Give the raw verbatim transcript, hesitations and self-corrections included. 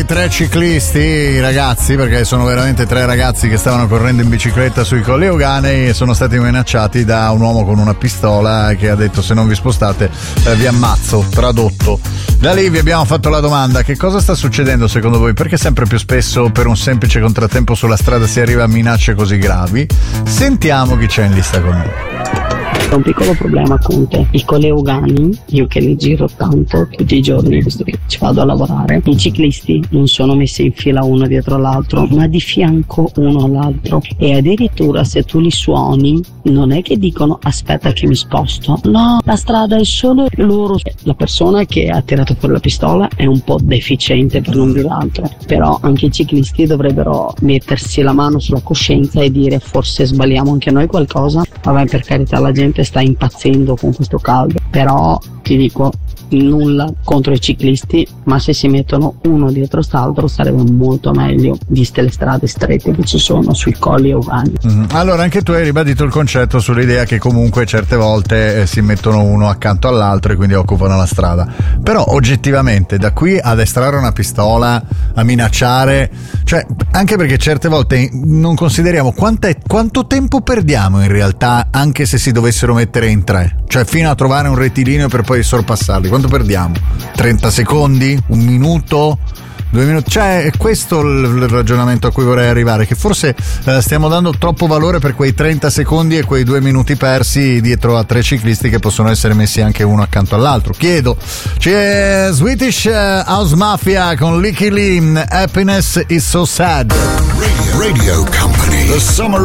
tre ciclisti, ragazzi, perché sono veramente tre ragazzi che stavano correndo in bicicletta sui Colli Euganei e sono stati minacciati da un uomo con una pistola che ha detto: se non vi spostate eh, vi ammazzo, tradotto. Da lì vi abbiamo fatto la domanda: che cosa sta succedendo secondo voi? Perché sempre più spesso per un semplice contrattempo sulla strada si arriva a minacce così gravi? Sentiamo chi c'è in lista con noi. Ho un piccolo problema con te. I Colli Euganei, io che li giro tanto tutti i giorni, visto che ci vado a lavorare, i ciclisti non sono messi in fila uno dietro l'altro, ma di fianco uno all'altro, e addirittura se tu li suoni non è che dicono aspetta che mi sposto, no, la strada è solo loro. La persona che ha tirato fuori la pistola è un po' deficiente, per non dire altro, però anche i ciclisti dovrebbero mettersi la mano sulla coscienza e dire: forse sbagliamo anche noi qualcosa. Vabbè, per carità, la gente sta impazzendo con questo caldo, però ti dico, nulla contro i ciclisti, ma se si mettono uno dietro l'altro sarebbe molto meglio, viste le strade strette che ci sono sui Colli Euganei. Mm. Allora anche tu hai ribadito il concetto sull'idea che comunque certe volte eh, si mettono uno accanto all'altro e quindi occupano la strada, però oggettivamente da qui ad estrarre una pistola, a minacciare, cioè, anche perché certe volte non consideriamo quanto, è, quanto tempo perdiamo in realtà, anche se si dovessero mettere in tre, cioè fino a trovare un rettilineo per poi sorpassarli. Quanto perdiamo? trenta secondi? Un minuto? Due minuti? Cioè, è questo il ragionamento a cui vorrei arrivare, che forse eh, stiamo dando troppo valore per quei trenta secondi e quei due minuti persi dietro a tre ciclisti che possono essere messi anche uno accanto all'altro. Chiedo, c'è Swedish House Mafia con Licky Lee, Happiness is so sad. Radio, Radio Company, the Summer